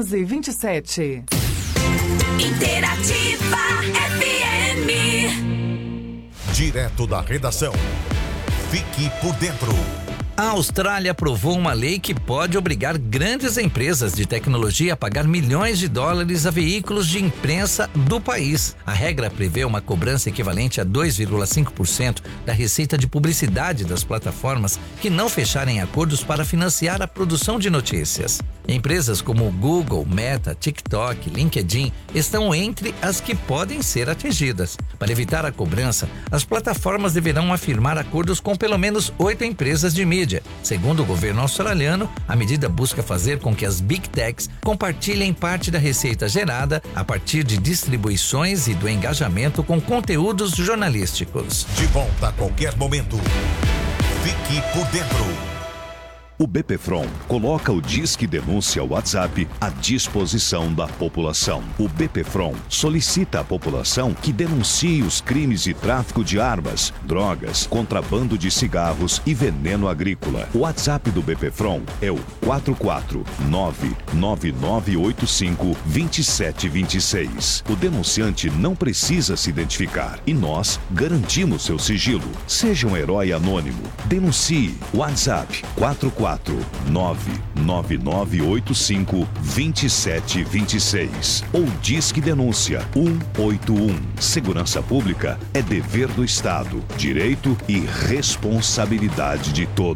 11:27. Interativa FM. Direto da redação. Fique por dentro. A Austrália aprovou uma lei que pode obrigar grandes empresas de tecnologia a pagar milhões de dólares a veículos de imprensa do país. A regra prevê uma cobrança equivalente a 2,5% da receita de publicidade das plataformas que não fecharem acordos para financiar a produção de notícias. Empresas como Google, Meta, TikTok, LinkedIn estão entre as que podem ser atingidas. Para evitar a cobrança, as plataformas deverão afirmar acordos com pelo menos 8 empresas de mídia. Segundo o governo australiano, a medida busca fazer com que as Big Techs compartilhem parte da receita gerada a partir de distribuições e do engajamento com conteúdos jornalísticos. De volta a qualquer momento. Fique por dentro. O BPFROM coloca o Disque Denúncia WhatsApp à disposição da população. O BPFROM solicita à população que denuncie os crimes de tráfico de armas, drogas, contrabando de cigarros e veneno agrícola. O WhatsApp do BPFROM é o 449-9985-2726. O denunciante não precisa se identificar e nós garantimos seu sigilo. Seja um herói anônimo. Denuncie. WhatsApp 449-9985-2726 ou Disque Denúncia 181. Segurança Pública é dever do Estado, direito e responsabilidade de todos.